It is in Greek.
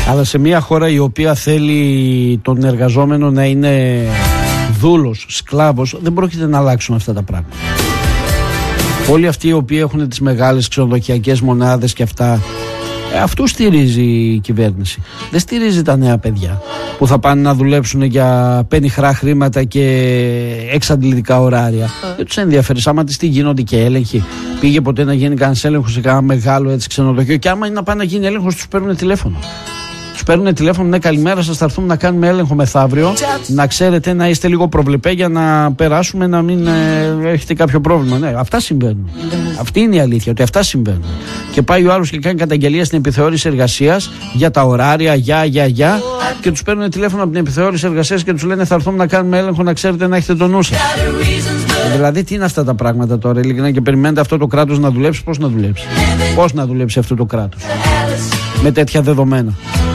Αλλά σε μια χώρα η οποία θέλει τον εργαζόμενο να είναι δούλος, σκλάβος, δεν πρόκειται να αλλάξουν αυτά τα πράγματα. Όλοι αυτοί οι οποίοι έχουν τις μεγάλες ξενοδοχειακές μονάδες και αυτά, αυτού στηρίζει η κυβέρνηση. Δεν στηρίζει τα νέα παιδιά που θα πάνε να δουλέψουν για πενιχρά χρήματα και εξαντλητικά ωράρια. Δεν τους ενδιαφέρει. Άμα τις τι γίνονται και έλεγχοι. Πήγε ποτέ να γίνει κανένας έλεγχος σε κανένα μεγάλο έτσι ξενοδοχείο? Και άμα είναι να πάνε να γίνει έλεγχος, τους παίρνουν τηλέφωνο. Τους παίρνουν τηλέφωνο, ναι, καλημέρα σας, θα έρθουμε να κάνουμε έλεγχο μεθαύριο. Να ξέρετε να είστε λίγο προβλεπέ για να περάσουμε, να μην έχετε κάποιο πρόβλημα. Ναι, αυτά συμβαίνουν. Αυτή είναι η αλήθεια, ότι αυτά συμβαίνουν. Και πάει ο άλλος και κάνει καταγγελία στην επιθεώρηση εργασίας για τα ωράρια, και τους παίρνουν τηλέφωνο από την επιθεώρηση εργασίας και τους λένε θα έρθουμε να κάνουμε έλεγχο, να ξέρετε να έχετε το νου σας. Δηλαδή, τι είναι αυτά τα πράγματα τώρα, ειλικρινά, και περιμένετε αυτό το κράτος να δουλέψει? Πώς να δουλέψει? Πώς να δουλέψει αυτό το κράτος με τέτοια δεδομένα?